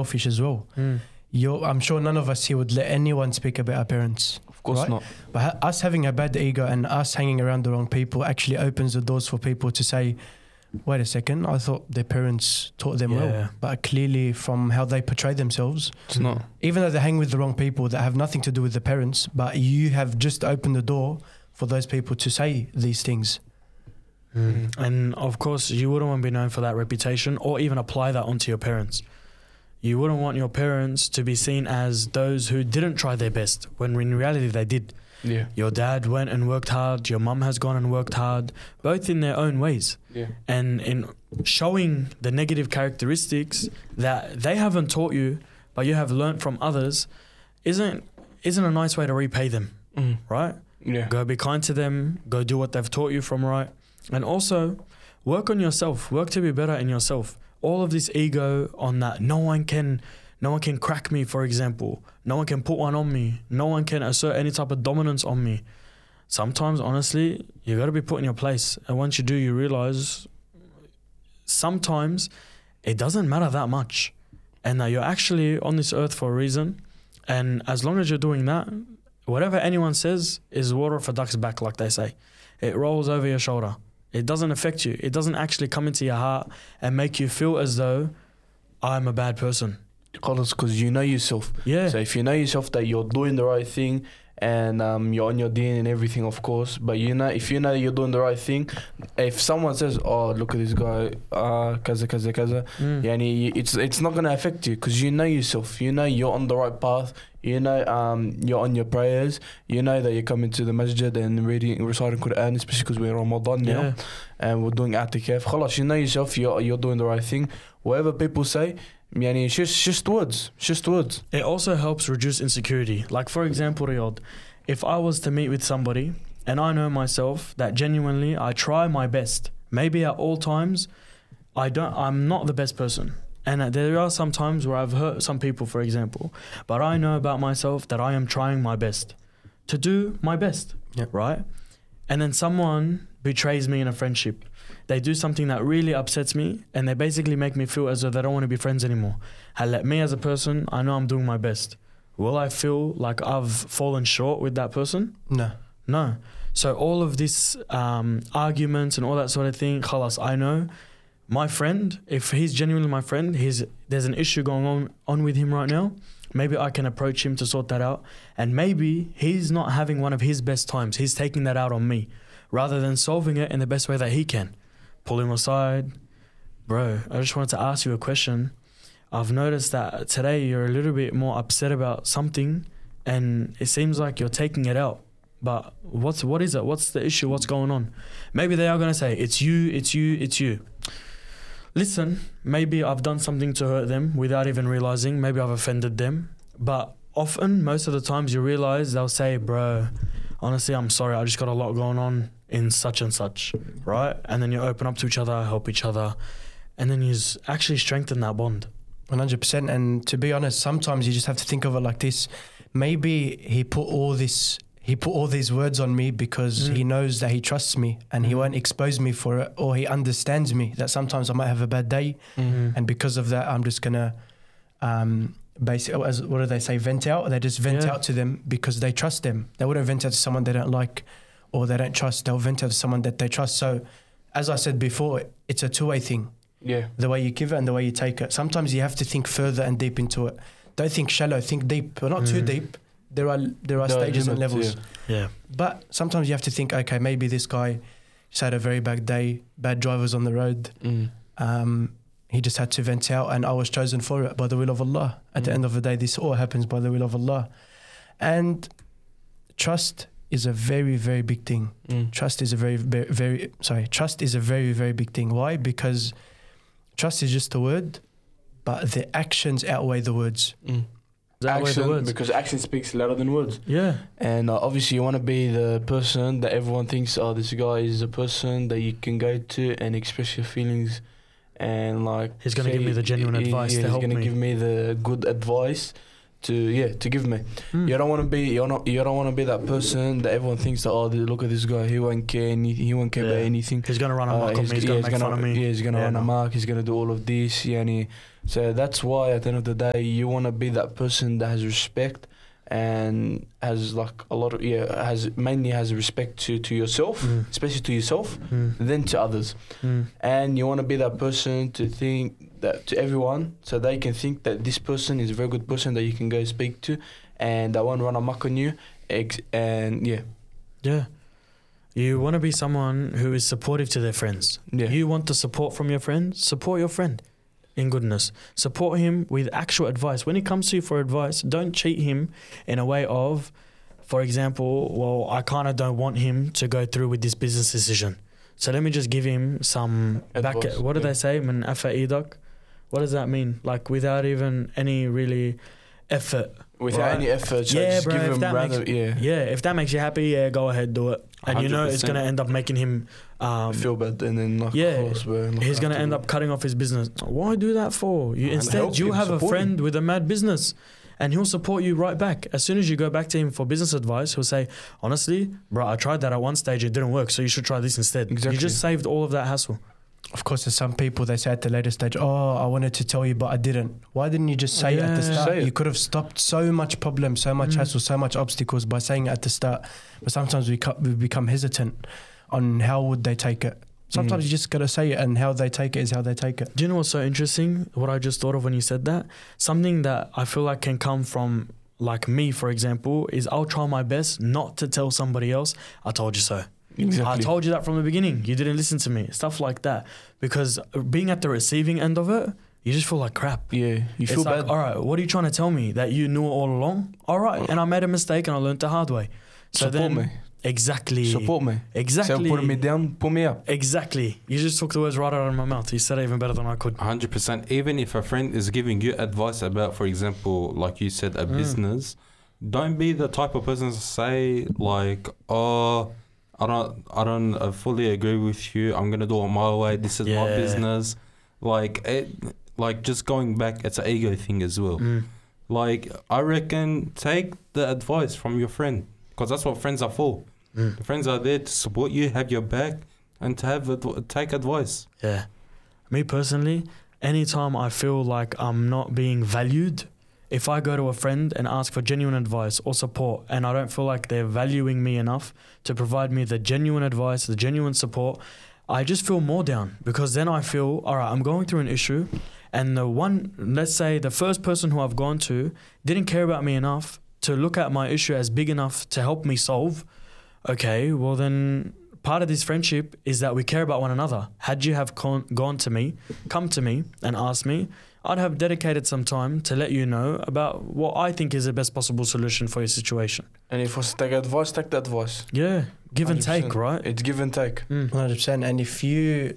selfish as well. I'm sure none of us here would let anyone speak about our parents. Of course right? not. But us having a bad ego and us hanging around the wrong people actually opens the doors for people to say, wait a second, I thought their parents taught them well. But clearly from how they portray themselves, It's not. even though they hang with the wrong people that have nothing to do with the parents, but you have just opened the door for those people to say these things. And of course, you wouldn't want to be known for that reputation or even apply that onto your parents. You wouldn't want your parents to be seen as those who didn't try their best, when in reality they did. Yeah. Your dad went and worked hard, your mum has gone and worked hard, both in their own ways. Yeah. And in showing the negative characteristics that they haven't taught you, but you have learnt from others, isn't a nice way to repay them, right? Yeah. Go be kind to them, go do what they've taught you from right. And also, work on yourself, work to be better in yourself. All of this ego on that, no one can crack me, for example. No one can put one on me. No one can assert any type of dominance on me. Sometimes, honestly, you got to be put in your place. And once you do, you realize sometimes it doesn't matter that much. And that you're actually on this earth for a reason. And as long as you're doing that, whatever anyone says is water off a duck's back, like they say. It rolls over your shoulder. It doesn't affect you. It doesn't actually come into your heart and make you feel as though I'm a bad person. Because you know yourself. Yeah. So if you know yourself that you're doing the right thing and you're on your deen and everything, of course, but if you know you're doing the right thing, if someone says, oh, look at this guy, kaza, it's not going to affect you because you know yourself. You know you're on the right path. You know you're on your prayers. You know that you're coming to the masjid and reciting Quran, especially because we're in Ramadan now and we're doing i'tikaf. Khalas, you know yourself, you're doing the right thing. Whatever people say, it's just words. It also helps reduce insecurity. Like, for example, Riyadh, if I was to meet with somebody and I know myself that genuinely I try my best, maybe at all times I'm not the best person. And there are some times where I've hurt some people, for example, but I know about myself that I am trying my best to do my best, right? And then someone betrays me in a friendship. They do something that really upsets me and they basically make me feel as though they don't want to be friends anymore. Me as a person, I know I'm doing my best. Will I feel like I've fallen short with that person? No. So all of this arguments and all that sort of thing, khalas, I know my friend, if he's genuinely my friend, there's an issue going on with him right now. Maybe I can approach him to sort that out. And maybe he's not having one of his best times. He's taking that out on me rather than solving it in the best way that he can. Pull him aside. Bro, I just wanted to ask you a question. I've noticed that today you're a little bit more upset about something and it seems like you're taking it out. But what is it? What's the issue? What's going on? Maybe they are going to say, it's you. Listen, maybe I've done something to hurt them without even realizing. Maybe I've offended them. But often, most of the times you realize they'll say, bro, honestly, I'm sorry. I just got a lot going on in such and such, right? And then you open up to each other, help each other. And then you actually strengthen that bond. 100%. And to be honest, sometimes you just have to think of it like this. Maybe he put all these words on me because he knows that he trusts me and he won't expose me for it, or he understands me that sometimes I might have a bad day and because of that I'm just gonna basically, what do they say, vent out? They just vent out to them because they trust them. They wouldn't vent out to someone they don't like or they don't trust. They'll vent out to someone that they trust. So as I said before, it's a two-way thing. Yeah. The way you give it and the way you take it. Sometimes you have to think further and deep into it. Don't think shallow, think deep, but not too deep. There are stages and levels. Yeah. But sometimes you have to think, okay, maybe this guy just had a very bad day, bad drivers on the road. He just had to vent out and I was chosen for it by the will of Allah. At the end of the day, this all happens by the will of Allah. And trust is a very, very big thing. Trust is a very, very big thing. Why? Because trust is just a word, but the actions outweigh the words. Because action speaks louder than words. Yeah. And obviously you want to be the person that everyone thinks, oh, this guy is a person that you can go to and express your feelings, and like he's going to give me the genuine advice to help me. He's going to give me the good advice to give me. You don't want to be that person that everyone thinks that, oh, look at this guy, he won't care about anything. He's going to run amok on me, he's going to make fun of me. Yeah, he's going to run amok, he's going to do all of this, So that's why at the end of the day you want to be that person that has respect and has like a lot of has respect to yourself, especially to yourself, then to others. And you want to be that person to think that to everyone, so they can think that this person is a very good person that you can go speak to, and that won't run amok on you. And Yeah. You want to be someone who is supportive to their friends. Yeah. You want the support from your friend, support your friend in goodness. Support him with actual advice. When he comes to you for advice, don't cheat him in a way of, for example, well, I kind of don't want him to go through with this business decision. So let me just give him some Advice, what do they say? من أفا إيدك. What does that mean? Like without even any really effort. Without Right. any effort, so Yeah, just bro, give if him that rather, makes- Yeah, if that makes you happy, yeah, go ahead, do it. And you know it's 100%. going to end up making him feel bad, and then like, yeah, of course, bro, like, he's going to after end that. up cutting off his business. Why do that for? You And instead help you him, have a support friend him. with a mad business, and he'll support you right back. As soon as you go back to him for business advice, he'll say, honestly, bro, I tried that at one stage, it didn't work, so you should try this instead. Exactly. You just saved all of that hassle. Of course, there's some people, they say at the later stage, oh, I wanted to tell you, but I didn't. Why didn't you just say it at the Yeah. start? Say it. You could have stopped so much problem, so much hassle, so much obstacles by saying it at the start. But sometimes we become hesitant on how would they take it. Sometimes you just got to say it, and how they take it is how they take it. Do you know what's so interesting? What I just thought of when you said that? Something that I feel like can come from, like me, for example, is I'll try my best not to tell somebody else, I told you so. Exactly. I told you that from the beginning. You didn't listen to me. Stuff like that. Because being at the receiving end of it, you just feel like crap. Yeah, you feel It's like, bad. all right, what are you trying to tell me? That you knew it all along? All right, and I made a mistake and I learned the hard way. So Support then, me. exactly. Support me. Exactly. So put me down, put me up. Exactly. You just took the words right out of my mouth. You said it even better than I could. 100%. Even if a friend is giving you advice about, for example, like you said, a business, don't be the type of person to say like, oh, I don't fully agree with you. I'm gonna do it my way. This is my business. Like just going back, it's an ego thing as well. Like I reckon, take the advice from your friend, because that's what friends are for. The friends are there to support you, have your back, and to have take advice. Yeah. Me personally, anytime I feel like I'm not being valued, if I go to a friend and ask for genuine advice or support, and I don't feel like they're valuing me enough to provide me the genuine advice, the genuine support, I just feel more down, because then I feel, all right, I'm going through an issue, and let's say the first person who I've gone to didn't care about me enough to look at my issue as big enough to help me solve. Okay, well then part of this friendship is that we care about one another. Had you have come to me and asked me, I'd have dedicated some time to let you know about what I think is the best possible solution for your situation. And if was to take advice, take the advice. Yeah, give and take, 100%. right? It's give and take. 100%. And if you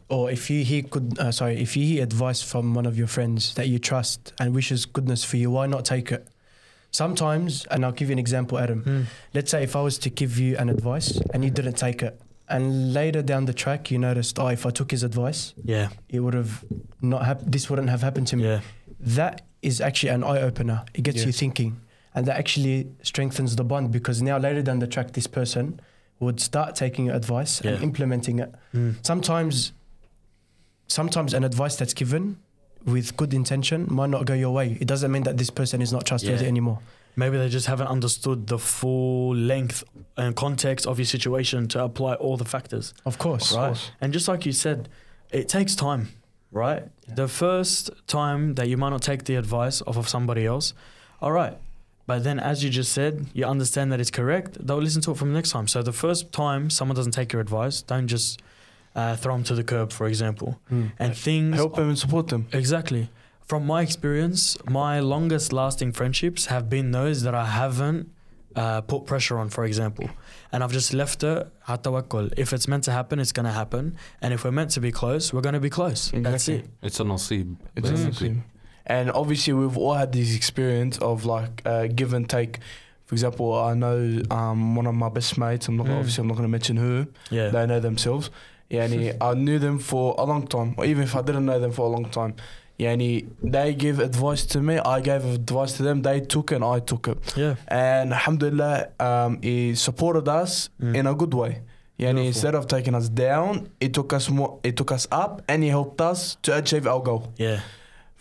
hear advice from one of your friends that you trust and wishes goodness for you, why not take it? Sometimes, and I'll give you an example, Adam. Let's say if I was to give you an advice and you didn't take it, and later down the track you noticed, if I took his advice, Yeah, it would have this wouldn't have happened to me. yeah, That is actually an eye opener. It gets Yeah. you thinking, and that actually strengthens the bond, because now later down the track, this person would start taking your advice and implementing it. Sometimes an advice that's given with good intention might not go your way. It doesn't mean that this person is not trustworthy anymore. Maybe they just haven't understood the full length and context of your situation to apply all the factors. Of course. Right. And just like you said, it takes time, right? Yeah. The first time that you might not take the advice of somebody else, all right. But then, as you just said, you understand that it's correct, they'll listen to it from the next time. So the first time someone doesn't take your advice, don't just throw them to the curb, for example. And things... Help them and support them. Exactly. From my experience, my longest lasting friendships have been those that I haven't put pressure on, for example. And I've just left it at tawakkul. If it's meant to happen, it's going to happen. And if we're meant to be close, we're going to be close. Exactly. That's it. It's a nasib. It's basically. awesome. And obviously we've all had this experience of like give and take. For example, I know one of my best mates, obviously I'm not going to mention who, Yeah. they know themselves. I knew them for a long time, or even if I didn't know them for a long time. They give advice to me, I gave advice to them, they took it and I took it. Yeah. And alhamdulillah, he supported us in a good way. Instead of taking us down, it took us up and he helped us to achieve our goal. Yeah.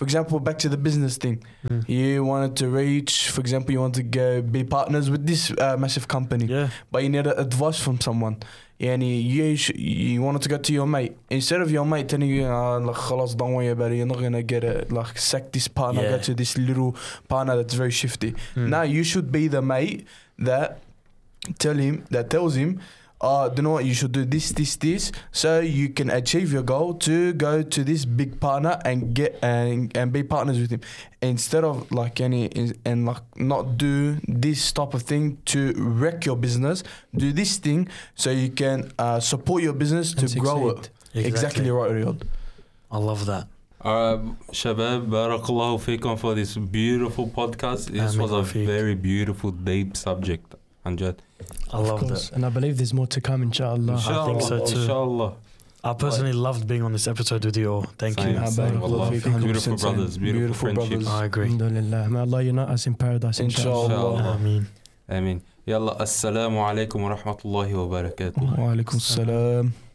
For example, back to the business thing. You wanted to reach, for example, you want to go be partners with this massive company, Yeah. but you need advice from someone. And you wanted to go to your mate. Instead of your mate telling you, like, خلاص, don't worry about it, you're not going to get it. Like, sack this partner, Yeah. go to this little partner that's very shifty. Now, you should be the mate that tells him, you know what, you should do this, so you can achieve your goal to go to this big partner and get and be partners with him, instead of like not do this type of thing to wreck your business. Do this thing so you can support your business to And grow succeed. it. Exactly right, Riyad. I love that. Shabab, barakallahu fikum for this beautiful podcast. This was a very beautiful, deep subject, Amjad. I love that. And I believe there's more to come, inshallah. I think so too. Inshallah. I personally loved being on this episode with you all. Thank you. Same. Wallah. Beautiful brothers, beautiful friendships. I agree. Alhamdulillah. May Allah unite us in paradise, inshallah. Inshallah. Ameen. Ameen. Yalla, assalamu alaikum wa rahmatullahi wa barakatuh. Wa alaikum salam.